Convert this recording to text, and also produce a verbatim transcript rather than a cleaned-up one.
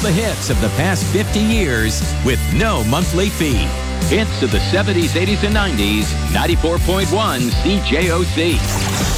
the hits of the past fifty years with no monthly fee. Hits of the seventies, eighties, and nineties, ninety-four point one C J O C.